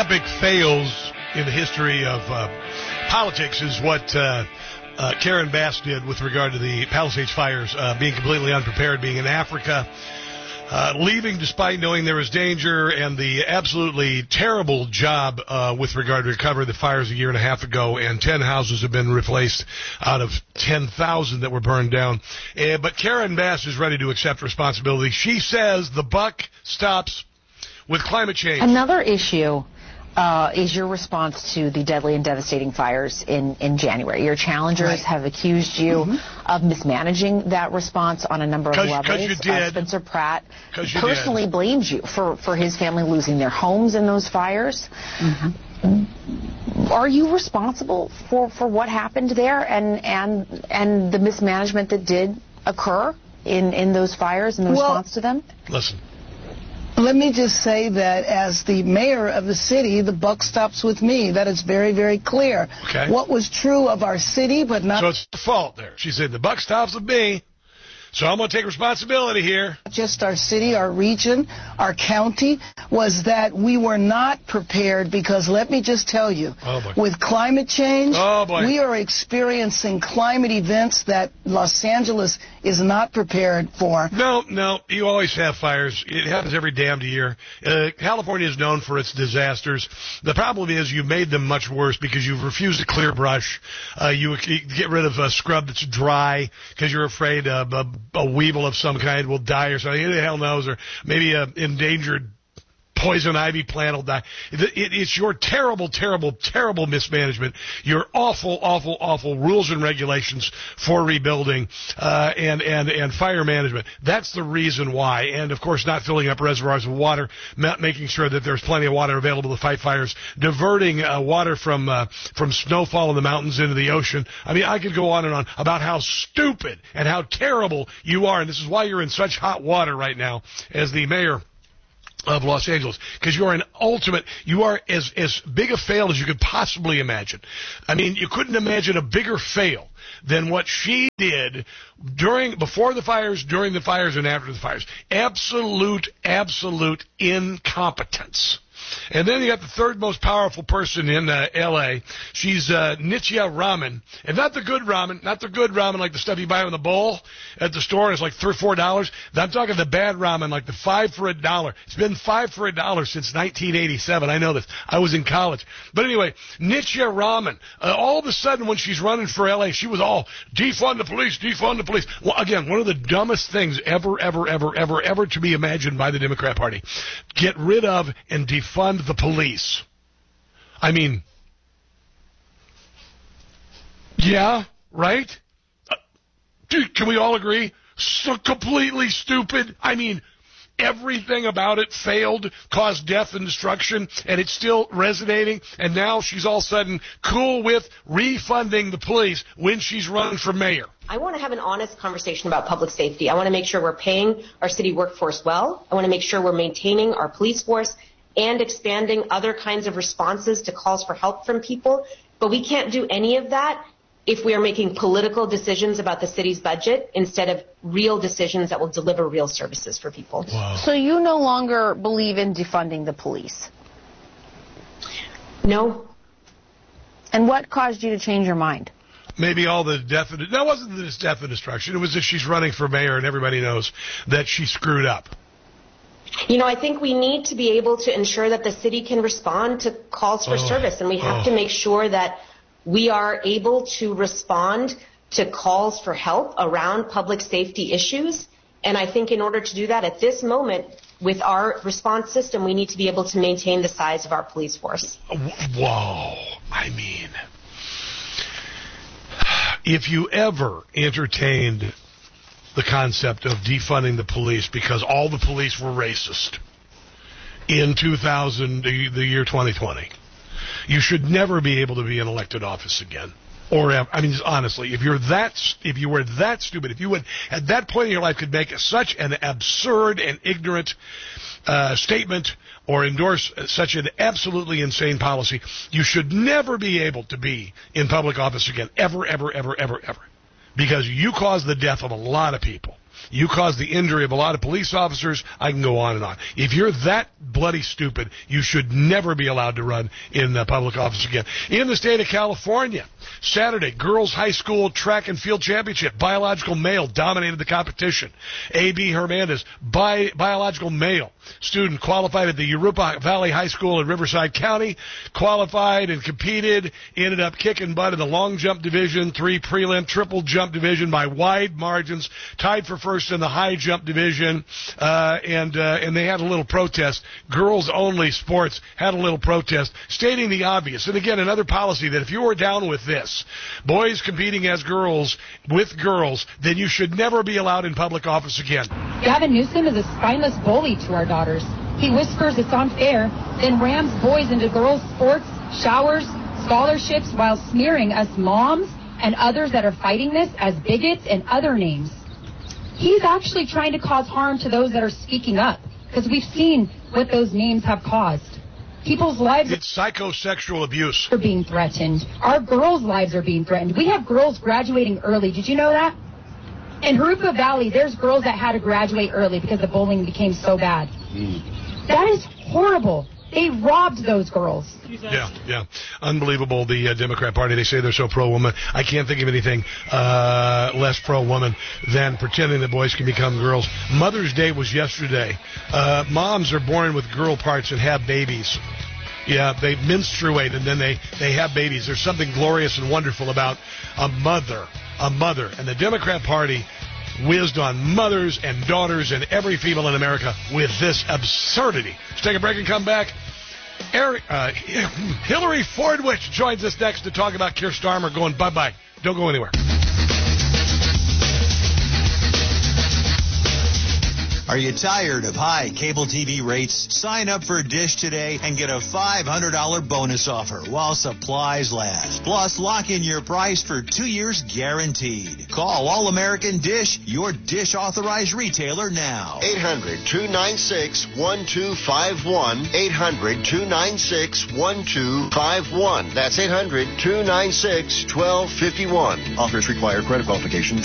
epic fails in the history of politics is what Karen Bass did with regard to the Palisades fires, being completely unprepared, being in Africa, leaving despite knowing there was danger, and the absolutely terrible job with regard to recovery. The fires a year and a half ago, and 10 houses have been replaced out of 10,000 that were burned down. But Karen Bass is ready to accept responsibility. She says the buck stops with climate change. Another issue is your response to the deadly and devastating fires in January. Your challengers have accused you of mismanaging that response on a number of levels. Because you did. Spencer Pratt personally blames you for his family losing their homes in those fires. Are you responsible for what happened there and the mismanagement that did occur in those fires and the response to them? Listen. Let me just say that as the mayor of the city, the buck stops with me. That is very, very clear. Okay. What was true of our city, but not... So it's the fault there. She said, the buck stops with me, so I'm going to take responsibility here. Just our city, our region, our county, was that we were not prepared because, let me just tell you, with climate change, we are experiencing climate events that Los Angeles is not prepared for. No, you always have fires. It happens every damned year. California is known for its disasters. The problem is you made them much worse because you've refused to clear brush. You get rid of a scrub that's dry because you're afraid a weevil of some kind will die or something. Who the hell knows? Or maybe an endangered poison ivy plant will die. It's your terrible, terrible, terrible mismanagement, your awful, awful, awful rules and regulations for rebuilding and fire management. That's the reason why. And, of course, not filling up reservoirs of water, not making sure that there's plenty of water available to fight fires, diverting water from snowfall in the mountains into the ocean. I mean, I could go on and on about how stupid and how terrible you are, and this is why you're in such hot water right now as the mayor of Los Angeles, because you are as big a fail as you could possibly imagine. I mean, you couldn't imagine a bigger fail than what she did before the fires, during the fires, and after the fires. Absolute incompetence. And then you got the third most powerful person in L.A. She's Nitya Raman. And not the good ramen like the stuff you buy in the bowl at the store. It's like $3 or $4. I'm talking the bad ramen, like the 5 for $1. It's been 5 for $1 since 1987. I know this. I was in college. But anyway, Nitya Raman, all of a sudden when she's running for L.A., she was all, defund the police, defund the police. Well, again, one of the dumbest things ever to be imagined by the Democrat Party. Get rid of and defund the police. I mean, yeah, right? Dude, can we all agree? So completely stupid. I mean, everything about it failed, caused death and destruction, and it's still resonating. And now she's all of a sudden cool with refunding the police when she's running for mayor. I want to have an honest conversation about public safety. I want to make sure we're paying our city workforce well. I want to make sure we're maintaining our police force and expanding other kinds of responses to calls for help from people. But we can't do any of that if we are making political decisions about the city's budget instead of real decisions that will deliver real services for people. Wow. So you no longer believe in defunding the police? No. And what caused you to change your mind? Maybe all the death and... That wasn't this death and destruction. It was that she's running for mayor and everybody knows that she screwed up. You know, I think we need to be able to ensure that the city can respond to calls for service, and we have to make sure that we are able to respond to calls for help around public safety issues. And I think in order to do that at this moment, with our response system, we need to be able to maintain the size of our police force. Whoa. I mean, if you ever entertained the concept of defunding the police because all the police were racist in the year 2020, you should never be able to be in elected office again. Or, I mean, honestly, if you were that stupid, if you would, at that point in your life, could make such an absurd and ignorant statement or endorse such an absolutely insane policy, you should never be able to be in public office again, ever. Because you caused the death of a lot of people. You caused the injury of a lot of police officers. I can go on and on. If you're that bloody stupid, you should never be allowed to run in public office again. In the state of California, Saturday, girls high school track and field championship. Biological male dominated the competition. A.B. Hernandez, biological male student, qualified at the Europa Valley High School in Riverside County, qualified and competed, ended up kicking butt in the long jump division, 3 prelim, triple jump division by wide margins, tied for first in the high jump division, and they had a little protest. Girls only sports had a little protest, stating the obvious. And again, another policy that if you are down with this, boys competing as girls with girls, then you should never be allowed in public office again. Gavin Newsom is a spineless bully to our daughters. He whispers it's unfair, then rams boys into girls' sports, showers, scholarships, while smearing us moms and others that are fighting this as bigots and other names. He's actually trying to cause harm to those that are speaking up, because we've seen what those names have caused. People's lives... It's psychosexual abuse. ...are being threatened. Our girls' lives are being threatened. We have girls graduating early. Did you know that? In Harupa Valley, there's girls that had to graduate early because the bullying became so bad. That is horrible. They robbed those girls. Yeah. Unbelievable, the Democrat Party. They say they're so pro-woman. I can't think of anything less pro-woman than pretending that boys can become girls. Mother's Day was yesterday. Moms are born with girl parts and have babies. Yeah, they menstruate and then they have babies. There's something glorious and wonderful about a mother. And the Democrat Party whizzed on mothers and daughters and every female in America with this absurdity. Let's take a break and come back. Hillary Fordwich joins us next to talk about Keir Starmer going bye-bye. Don't go anywhere. Are you tired of high cable TV rates? Sign up for Dish today and get a $500 bonus offer while supplies last. Plus, lock in your price for 2 years guaranteed. Call All-American Dish, your Dish authorized retailer now. 800-296-1251. 800-296-1251. That's 800-296-1251. Offers require credit qualification.